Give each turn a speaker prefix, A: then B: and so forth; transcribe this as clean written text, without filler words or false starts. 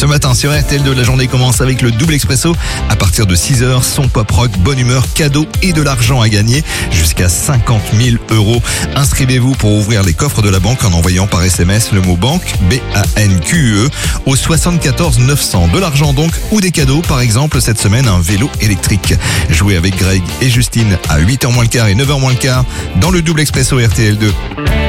A: Ce matin sur RTL2, la journée commence avec le double expresso. À partir de 6h, son pop rock, bonne humeur, cadeaux et de l'argent à gagner. Jusqu'à 50 000 €. Inscrivez-vous pour ouvrir les coffres de la banque en envoyant par SMS le mot banque, BANQUE, au 74 900. De l'argent donc, ou des cadeaux, par exemple cette semaine un vélo électrique. Jouez avec Greg et Justine à 8h moins le quart et 9h moins le quart dans le double expresso RTL2.